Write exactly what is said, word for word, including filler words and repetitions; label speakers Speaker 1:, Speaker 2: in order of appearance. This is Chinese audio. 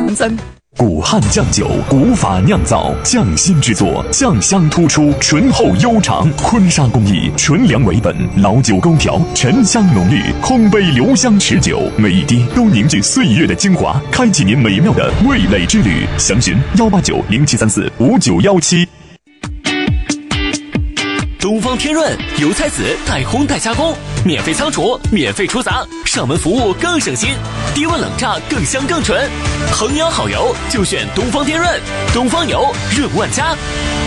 Speaker 1: 当真。
Speaker 2: 古汉酱酒，古法酿造，匠心制作，酱香突出，醇厚悠长。坤沙工艺，纯粮为本，老酒勾调，沉香浓郁，空杯留香持久，每一滴都凝聚岁月的精华，开启您美妙的味蕾之旅。详询幺八九零七三四五九幺七。
Speaker 3: 东方天润油菜籽带烘带加工，免费仓储，免费出杂，上门服务更省心，低温冷榨更香更纯。衡阳好油就选东方天润，东方油润万家。